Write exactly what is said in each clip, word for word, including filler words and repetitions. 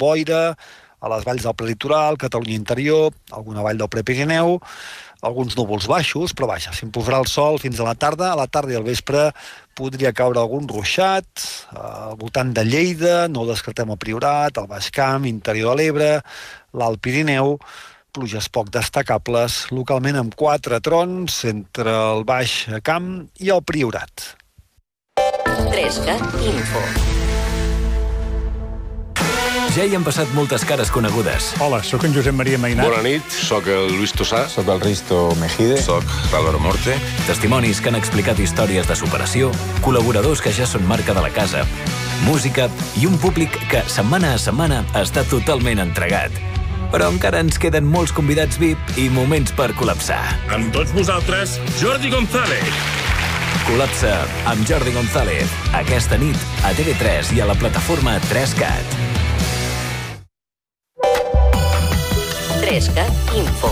boira, a les valls del prelitoral, Catalunya interior, alguna vall del Prepirineu, alguns núvols baixos, però vaja, s'imposarà el sol fins a la tarda. A la tarda i al vespre podria caure algun ruixat, al voltant de Lleida, no ho descartem al Priorat, al Baix Camp, interior de l'Ebre, l'Alt Pirineu, pluges poc destacables, localment amb quatre trons entre el Baix Camp i el Priorat. Trescat Info. Ja hi han passat moltes cares conegudes. Hola, sóc en Josep Maria Mainat. Bona nit, sóc el Luis Tosà. Sóc el Risto Mejide. Sóc l'Álvaro Morte. Testimonis que han explicat històries de superació, col·laboradors que ja són marca de la casa, música i un públic que setmana a setmana està totalment entregat. Però encara ens queden molts convidats V I P i moments per col·lapsar. Amb tots vosaltres, Jordi González. Col·lapsa amb Jordi González. Aquesta nit a T V tres i a la plataforma tres cat. Trescat Info.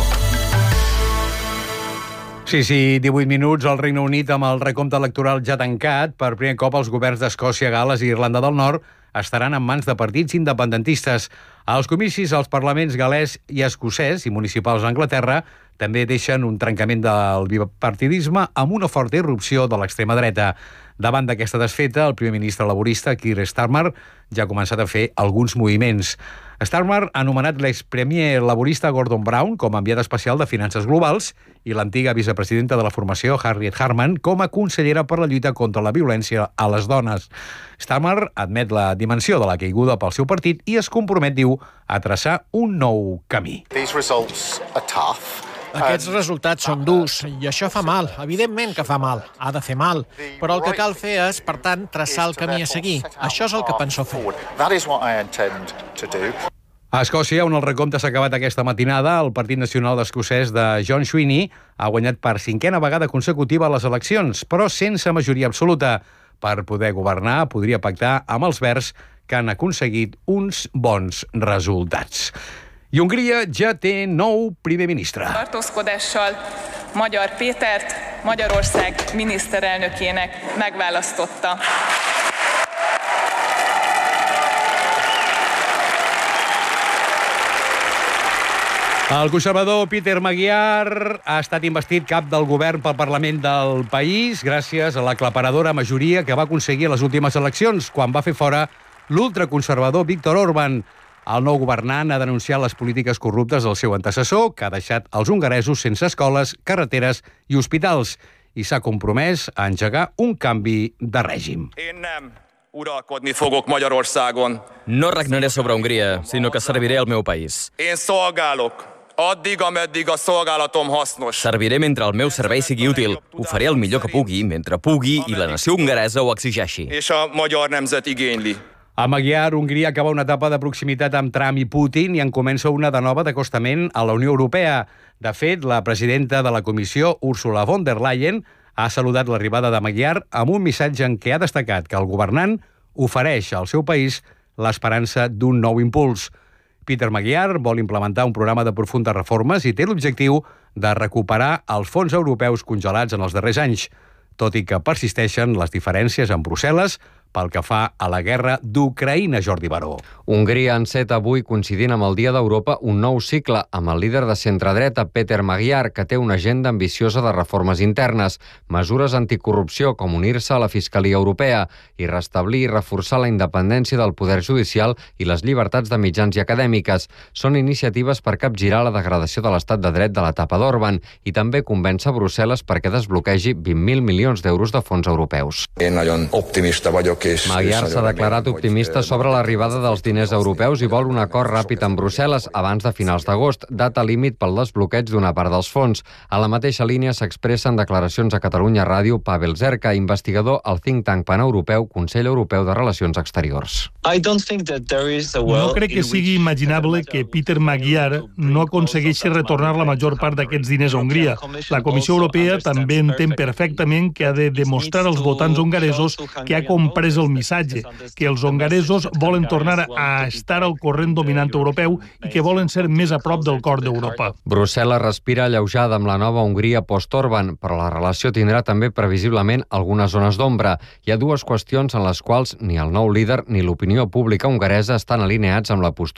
Sí, sí, divuit minuts al Regne Unit amb el recompte electoral ja tancat. Per primer cop els governs d'Escòcia, Gal·les i Irlanda del Nord estaran en mans de partits independentistes. Els comicis als parlaments galès i escocès i municipals d'Anglaterra també deixen un trencament del bipartidisme amb una forta irrupció de l'extrema dreta. Davant d'aquesta desfeta, el primer ministre laborista, Keir Starmer, ja ha començat a fer alguns moviments. Starmer ha anomenat l'expremier laborista Gordon Brown com a enviat especial de Finances Globals i l'antiga vicepresidenta de la formació, Harriet Harman, com a consellera per la lluita contra la violència a les dones. Starmer admet la dimensió de la caiguda pel seu partit i es compromet, diu, a traçar un nou camí. These results are tough. Aquests resultats són durs i això fa mal. Evidentment que fa mal. Ha de fer mal. Però el que cal fer és, per tant, traçar el camí a seguir. Això és el que penso fer. A Escòcia, on el recompte s'ha acabat aquesta matinada, el Partit Nacional Escocès de John Sweeney ha guanyat per cinquena vegada consecutiva les eleccions, però sense majoria absoluta. Per poder governar, podria pactar amb els Verds, que han aconseguit uns bons resultats. I Hongria ja té nou primer ministre. Tartózkodással Magyar Pétert Magyarország miniszterelnökének megválasztotta. El conservador Peter Magyar ha estat investit cap del govern pel Parlament del país gràcies a l'aclaparadora majoria que va aconseguir a les últimes eleccions, quan va fer fora l'ultraconservador Viktor Orbán. El nou governant ha denunciat les polítiques corruptes del seu antecessor, que ha deixat els hongaresos sense escoles, carreteres i hospitals, i s'ha compromès a engegar un canvi de règim. Én nem uralkodni fogok Magyarországon. No regnaré sobre Hongria, sinó que serviré al meu país. Én szolgálok. Addig, ameddig a szolgálatom hasznos. Serviré mentre el meu servei sigui útil. Ho faré el millor que pugui, mentre pugui i la nació hongaresa ho exigeixi. És a magyar nemzet igényli. A Magyar, Hongria acaba una etapa de proximitat amb Trump i Putin i en comença una de nova d'acostament a la Unió Europea. De fet, la presidenta de la Comissió, Ursula von der Leyen, ha saludat l'arribada de Magyar amb un missatge en què ha destacat que el governant ofereix al seu país l'esperança d'un nou impuls. Peter Magyar vol implementar un programa de profundes reformes i té l'objectiu de recuperar els fons europeus congelats en els darrers anys, tot i que persisteixen les diferències amb Brussel·les pel que fa a la guerra d'Ucraïna, Jordi Baró. Hongria enceta avui, coincidint amb el Dia d'Europa, un nou cicle amb el líder de centredreta, Peter Magyar, que té una agenda ambiciosa de reformes internes, mesures anticorrupció com unir-se a la Fiscalia Europea i restablir i reforçar la independència del poder judicial i les llibertats de mitjans i acadèmiques. Són iniciatives per capgirar la degradació de l'estat de dret de l'etapa d'Orbán i també convèncer Brussel·les perquè desbloquegi vint mil milions d'euros de fons europeus. Én nagyon optimista vagyok. Magyar s'ha declarat optimista sobre l'arribada dels diners europeus i vol un acord ràpid amb Brussel·les abans de finals d'agost, data límit pel desbloqueig d'una part dels fons. A la mateixa línia s'expressa en declaracions a Catalunya Ràdio Pavel Zerka, investigador al think tank paneuropeu Consell Europeu de Relacions Exteriors. No crec que sigui imaginable que Peter Magyar no aconsegueixi retornar la major part d'aquests diners a Hongria. La Comissió Europea també entén perfectament que ha de demostrar als votants hongaresos que ha comprès el missatge, que els hongaresos volen tornar a estar al corrent dominant europeu i que volen ser més a prop del cor d'Europa. Brussel·les respira alleujada amb la nova Hongria post-Orbán, però la relació tindrà també previsiblement algunes zones d'ombra. Hi ha dues qüestions en les quals ni el nou líder ni l'opinió pública hongaresa estan alineats amb la postura